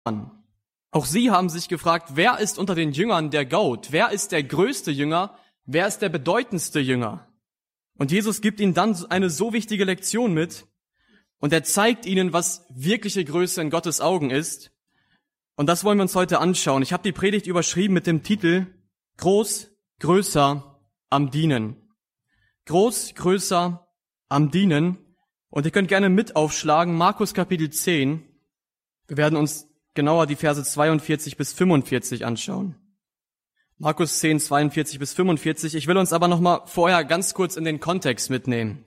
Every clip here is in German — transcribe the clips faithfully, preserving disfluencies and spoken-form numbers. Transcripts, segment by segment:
an. Auch sie haben sich gefragt, wer ist unter den Jüngern der Goat? Wer ist der größte Jünger? Wer ist der bedeutendste Jünger? Und Jesus gibt ihnen dann eine so wichtige Lektion mit und er zeigt ihnen, was wirkliche Größe in Gottes Augen ist. Und das wollen wir uns heute anschauen. Ich habe die Predigt überschrieben mit dem Titel Groß, größer, am Dienen. Groß, größer, am Dienen. Und ihr könnt gerne mit aufschlagen, Markus Kapitel zehn. Wir werden uns genauer die Verse zweiundvierzig bis fünfundvierzig anschauen. Markus zehn, zweiundvierzig bis fünfundvierzig. Ich will uns aber noch mal vorher ganz kurz in den Kontext mitnehmen.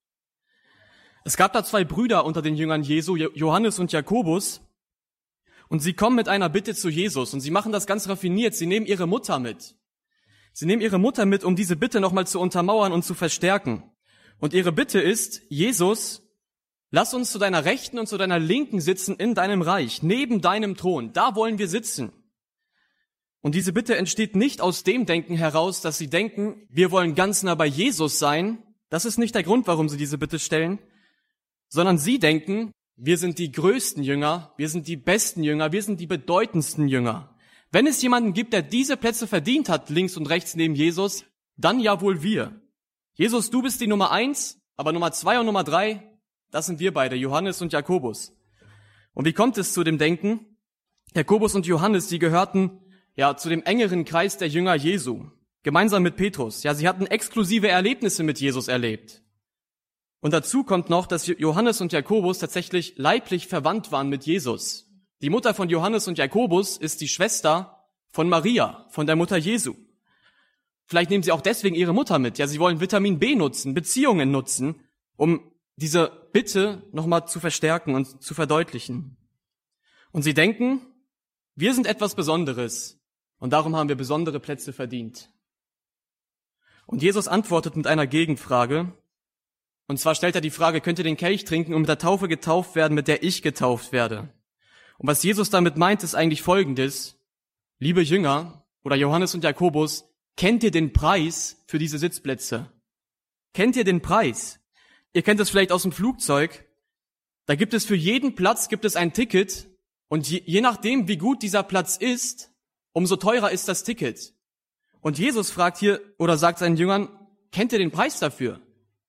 Es gab da zwei Brüder unter den Jüngern Jesu, Johannes und Jakobus, und sie kommen mit einer Bitte zu Jesus und sie machen das ganz raffiniert. Sie nehmen ihre Mutter mit. Sie nehmen ihre Mutter mit, um diese Bitte noch mal zu untermauern und zu verstärken. Und ihre Bitte ist, Jesus, lass uns zu deiner Rechten und zu deiner Linken sitzen in deinem Reich, neben deinem Thron. Da wollen wir sitzen. Und diese Bitte entsteht nicht aus dem Denken heraus, dass sie denken, wir wollen ganz nah bei Jesus sein. Das ist nicht der Grund, warum sie diese Bitte stellen, sondern sie denken, wir sind die größten Jünger, wir sind die besten Jünger, wir sind die bedeutendsten Jünger. Wenn es jemanden gibt, der diese Plätze verdient hat, links und rechts neben Jesus, dann ja wohl wir. Jesus, du bist die Nummer eins, aber Nummer zwei und Nummer drei, das sind wir beide, Johannes und Jakobus. Und wie kommt es zu dem Denken? Jakobus und Johannes, die gehörten ja zu dem engeren Kreis der Jünger Jesu, gemeinsam mit Petrus. Ja, sie hatten exklusive Erlebnisse mit Jesus erlebt. Und dazu kommt noch, dass Johannes und Jakobus tatsächlich leiblich verwandt waren mit Jesus. Die Mutter von Johannes und Jakobus ist die Schwester von Maria, von der Mutter Jesu. Vielleicht nehmen sie auch deswegen ihre Mutter mit. Ja, sie wollen Vitamin B nutzen, Beziehungen nutzen, um diese Bitte nochmal zu verstärken und zu verdeutlichen. Und sie denken, wir sind etwas Besonderes. Und darum haben wir besondere Plätze verdient. Und Jesus antwortet mit einer Gegenfrage. Und zwar stellt er die Frage, könnt ihr den Kelch trinken und mit der Taufe getauft werden, mit der ich getauft werde? Und was Jesus damit meint, ist eigentlich Folgendes. Liebe Jünger oder Johannes und Jakobus, kennt ihr den Preis für diese Sitzplätze? Kennt ihr den Preis? Ihr kennt es vielleicht aus dem Flugzeug. Da gibt es für jeden Platz gibt es ein Ticket. Und je, je nachdem, wie gut dieser Platz ist, umso teurer ist das Ticket. Und Jesus fragt hier oder sagt seinen Jüngern, kennt ihr den Preis dafür?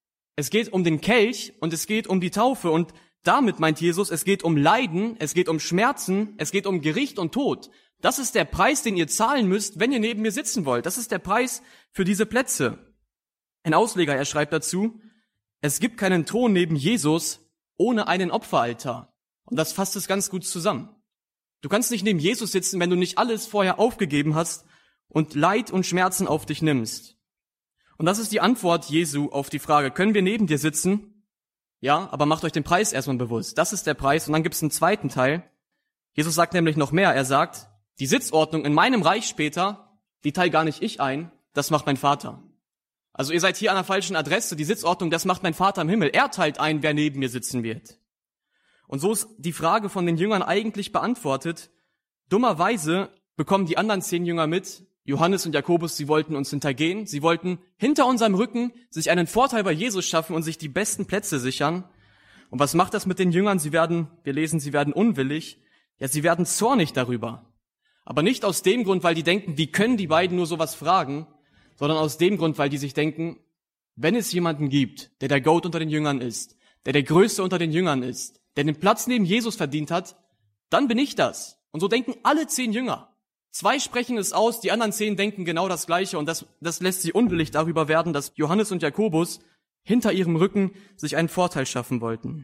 Es geht um den Kelch und es geht um die Taufe und damit meint Jesus, es geht um Leiden, es geht um Schmerzen, es geht um Gericht und Tod. Das ist der Preis, den ihr zahlen müsst, wenn ihr neben mir sitzen wollt. Das ist der Preis für diese Plätze. Ein Ausleger, er schreibt dazu, es gibt keinen Thron neben Jesus ohne einen Opferaltar. Und das fasst es ganz gut zusammen. Du kannst nicht neben Jesus sitzen, wenn du nicht alles vorher aufgegeben hast und Leid und Schmerzen auf dich nimmst. Und das ist die Antwort Jesu auf die Frage, können wir neben dir sitzen? Ja, aber macht euch den Preis erstmal bewusst. Das ist der Preis. Und dann gibt es einen zweiten Teil. Jesus sagt nämlich noch mehr. Er sagt, die Sitzordnung in meinem Reich später, die teile gar nicht ich ein, das macht mein Vater. Also ihr seid hier an der falschen Adresse. Die Sitzordnung, das macht mein Vater im Himmel. Er teilt ein, wer neben mir sitzen wird. Und so ist die Frage von den Jüngern eigentlich beantwortet. Dummerweise bekommen die anderen zehn Jünger mit, Johannes und Jakobus, sie wollten uns hintergehen. Sie wollten hinter unserem Rücken sich einen Vorteil bei Jesus schaffen und sich die besten Plätze sichern. Und was macht das mit den Jüngern? Sie werden, wir lesen, sie werden unwillig. Ja, sie werden zornig darüber. Aber nicht aus dem Grund, weil die denken, wie können die beiden nur sowas fragen, sondern aus dem Grund, weil die sich denken, wenn es jemanden gibt, der der Goat unter den Jüngern ist, der der Größte unter den Jüngern ist, der den Platz neben Jesus verdient hat, dann bin ich das. Und so denken alle zehn Jünger. Zwei sprechen es aus, die anderen zehn denken genau das Gleiche und das, das lässt sie unwillig darüber werden, dass Johannes und Jakobus hinter ihrem Rücken sich einen Vorteil schaffen wollten.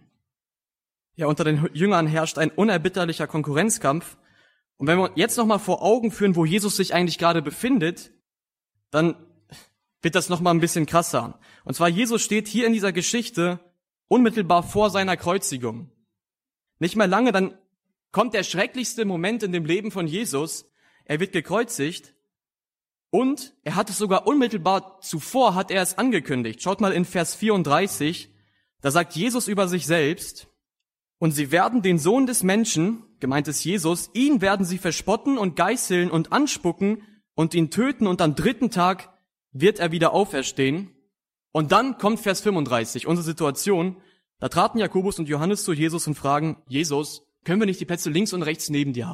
Ja, unter den Jüngern herrscht ein unerbitterlicher Konkurrenzkampf. Und wenn wir jetzt nochmal vor Augen führen, wo Jesus sich eigentlich gerade befindet, dann wird das nochmal ein bisschen krasser. Und zwar, Jesus steht hier in dieser Geschichte unmittelbar vor seiner Kreuzigung. Nicht mehr lange, dann kommt der schrecklichste Moment in dem Leben von Jesus. Er wird gekreuzigt und er hat es sogar unmittelbar zuvor, hat er es angekündigt. Schaut mal in Vers vierunddreißig, da sagt Jesus über sich selbst, und sie werden den Sohn des Menschen, gemeint ist Jesus, ihn werden sie verspotten und geißeln und anspucken und ihn töten und am dritten Tag wird er wieder auferstehen. Und dann kommt Vers fünfunddreißig, unsere Situation. Da traten Jakobus und Johannes zu Jesus und fragen, Jesus, Können wir nicht die Plätze links und rechts neben dir haben?